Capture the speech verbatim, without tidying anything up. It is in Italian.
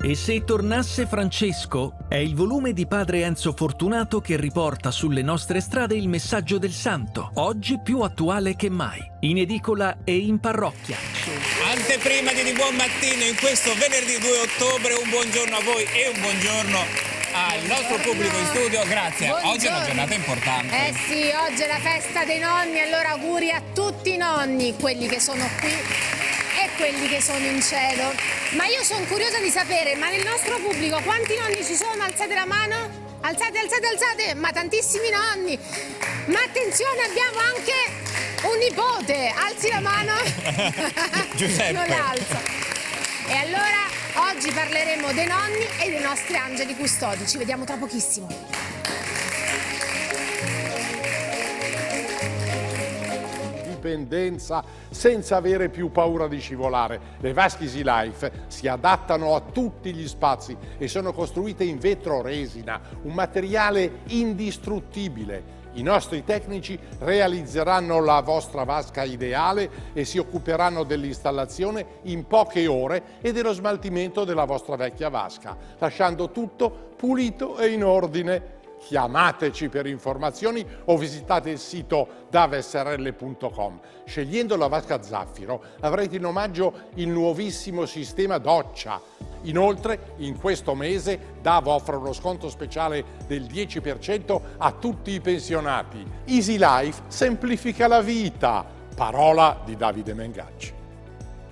E se tornasse Francesco? È il volume di padre Enzo Fortunato che riporta sulle nostre strade il messaggio del santo, oggi più attuale che mai, in edicola e in parrocchia. Anteprima di, di Buon Mattino in questo venerdì due ottobre, un buongiorno a voi e un buongiorno al nostro pubblico in studio. Grazie, Buongiorno. Oggi è una giornata importante. Eh sì, oggi è la festa dei nonni, allora auguri a tutti i nonni, quelli che sono qui e quelli che sono in cielo. Ma io sono curiosa di sapere, ma nel nostro pubblico quanti nonni ci sono? Alzate la mano. Alzate, alzate, alzate, ma tantissimi nonni. Ma attenzione, abbiamo anche un nipote. Alzi la mano. Giuseppe. Non alzo. E allora oggi parleremo dei nonni e dei nostri angeli custodi. Ci vediamo tra pochissimo. Dipendenza senza avere più paura di scivolare. Le vasche Easy Life si adattano a tutti gli spazi e sono costruite in vetro resina, un materiale indistruttibile. I nostri tecnici realizzeranno la vostra vasca ideale e si occuperanno dell'installazione in poche ore e dello smaltimento della vostra vecchia vasca, lasciando tutto pulito e in ordine. Chiamateci per informazioni o visitate il sito davesrl punto com. Scegliendo la vasca Zaffiro avrete in omaggio il nuovissimo sistema doccia. Inoltre, in questo mese Dav offre uno sconto speciale del dieci per cento a tutti i pensionati. Easy Life semplifica la vita. Parola di Davide Mengacci.